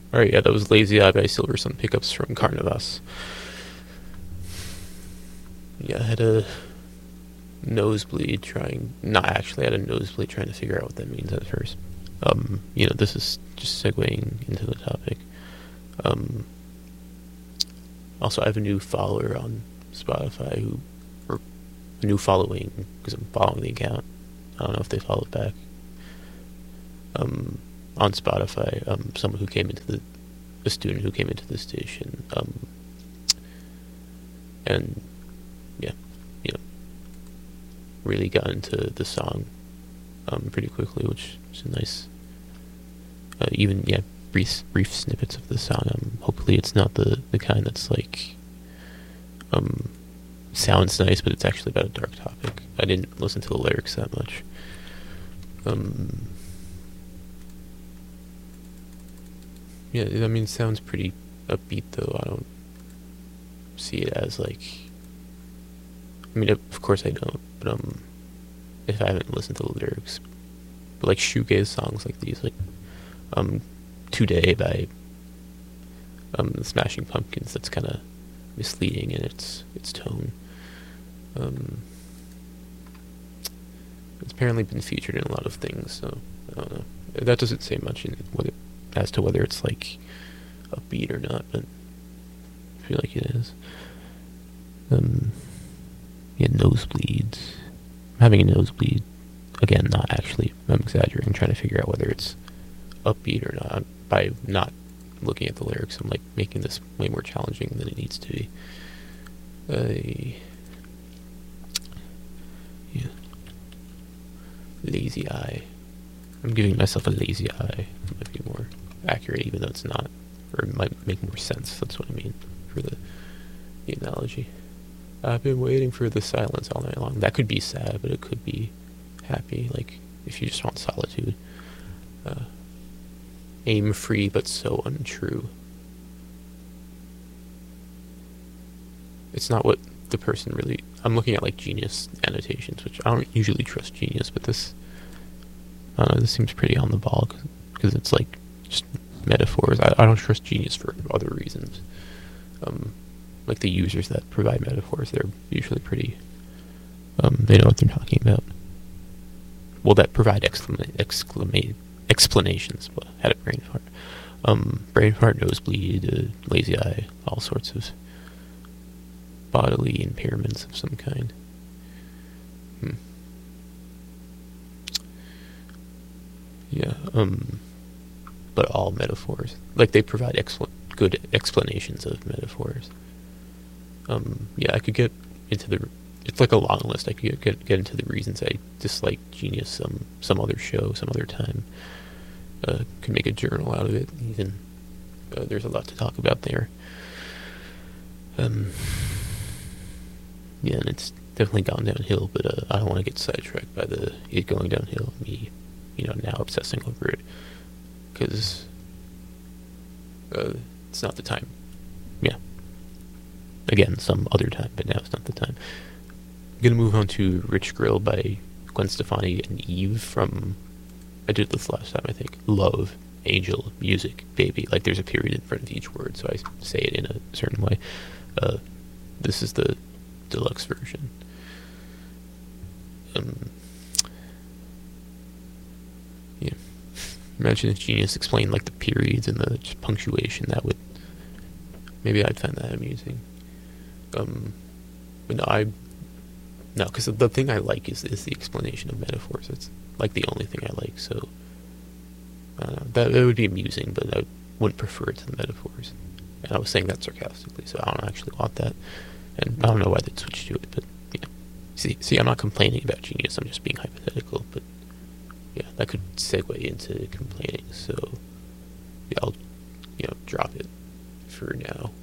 Alright, yeah, that was Lazy Eye by Silversun Pickups from Carnivas. Yeah, I had a nosebleed trying. Not actually, I had a nosebleed trying to figure out what that means at first. This is just segueing into the topic. Um, Also, I have a new follower on Spotify or a new following because I'm following the account. I don't know if they followed back. Um, on Spotify, someone who came into a student who came into the station, and yeah, you know, really got into the song, pretty quickly, which is a nice, even yeah, brief snippets of the song. Hopefully, it's not the kind that's like, um, sounds nice, but it's actually about a dark topic. I didn't listen to the lyrics that much. Um, yeah, I mean, it sounds pretty upbeat though. I don't see it as like. I mean, of course I don't, but if I haven't listened to the lyrics, but like shoegaze songs like these, like um, "Today" by the Smashing Pumpkins, that's kind of misleading in its tone. Um, it's apparently been featured in a lot of things, so I don't know. That doesn't say much as to whether it's like upbeat or not, but I feel like it is. Um, yeah, nosebleeds. I'm having a nosebleed. Again, not actually. I'm exaggerating, trying to figure out whether it's upbeat or not. By not looking at the lyrics, I'm like making this way more challenging than it needs to be. Yeah. Lazy eye. I'm giving myself a lazy eye. It might be more accurate, even though it's not. Or it might make more sense. That's what I mean for the analogy. I've been waiting for the silence all night long. That could be sad, but it could be happy. Like, if you just want solitude. Aim free, but so untrue. It's not what the person really. I'm looking at like Genius annotations, which I don't usually trust Genius, but this. I don't know, this seems pretty on the ball because it's like just metaphors. I don't trust Genius for other reasons. Like the users that provide metaphors, they're usually pretty. They know what they're talking about. Well, that provide explanations. But I had a brain fart. Brain fart, nosebleed, lazy eye, all sorts of bodily impairments of some kind. Yeah. But all metaphors. Like they provide good explanations of metaphors. Yeah, I could get into the. It's like a long list. I could get into the reasons I dislike Genius some other show, some other time. Could make a journal out of it. Even there's a lot to talk about there. Yeah, and it's definitely gone downhill. But I don't want to get sidetracked by it going downhill. Me, now obsessing over it because it's not the time. Yeah. Again, some other time, but now it's not the time. I'm gonna move on to Rich Grill by Gwen Stefani and Eve from. I did this last time, I think. Love, angel, music, baby. Like there's a period in front of each word, so I say it in a certain way. This is the deluxe version. Yeah. Imagine if Genius explained like the periods and the just punctuation. That would maybe I'd find that amusing. But no, because the thing I like is the explanation of metaphors. It's like the only thing I like. So I don't know, that would be amusing, but I wouldn't prefer it to the metaphors. And I was saying that sarcastically, so I don't actually want that. And I don't know why they'd switch to it, but yeah. See, I'm not complaining about Genius. I'm just being hypothetical, but yeah, that could segue into complaining. So yeah, I'll drop it for now.